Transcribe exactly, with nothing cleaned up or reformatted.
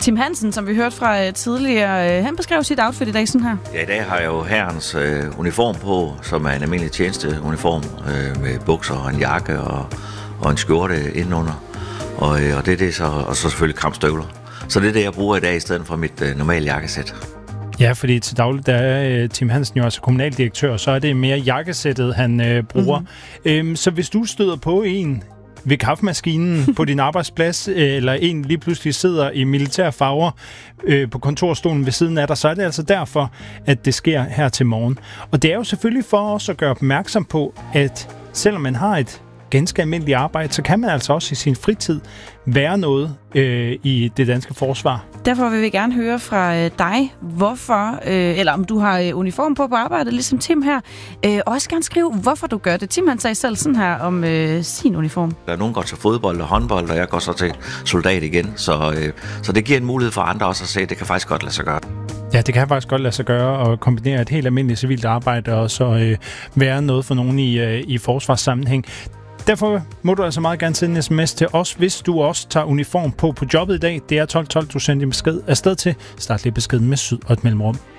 Tim Hansen, som vi hørte fra tidligere, han beskrev sit outfit i dag sådan her. Ja, i dag har jeg jo hærens øh, uniform på, som er en almindelig tjenesteuniform øh, med bukser og en jakke og, og en skjorte indenunder. Og, øh, og det er det så, og så selvfølgelig kampstøvler. Så det er det, jeg bruger i dag i stedet for mit øh, normale jakkesæt. Ja, fordi til dagligt der er Tim Hansen jo altså kommunaldirektør, så er det mere jakkesættet, han øh, bruger. Mm-hmm. Øhm, så hvis du støder på en ved kaffemaskinen på din arbejdsplads, eller en lige pludselig sidder i militære farver øh, på kontorstolen ved siden af dig, så er det altså derfor, at det sker her til morgen. Og det er jo selvfølgelig for os at gøre opmærksom på, at selvom man har et ganske almindeligt arbejde, så kan man altså også i sin fritid være noget øh, i det danske forsvar. Derfor vil vi gerne høre fra øh, dig, hvorfor, øh, eller om du har øh, uniform på på arbejdet, ligesom Tim her. Øh, også gerne skrive, hvorfor du gør det. Tim han sagde selv sådan her om øh, sin uniform. Der er nogen, der går til fodbold og håndbold, og jeg går så til soldat igen. Så, øh, så det giver en mulighed for andre også at se, at det kan faktisk godt lade sig gøre. Ja, det kan faktisk godt lade sig gøre at kombinere et helt almindeligt civilt arbejde og så øh, være noget for nogen i, øh, i forsvarssammenhæng. Derfor må du altså meget gerne sende en sms til os, hvis du også tager uniform på på jobbet i dag. Det er tolv tolv, du sender din besked afsted til. Start lige beskeden med syd og et mellemrum.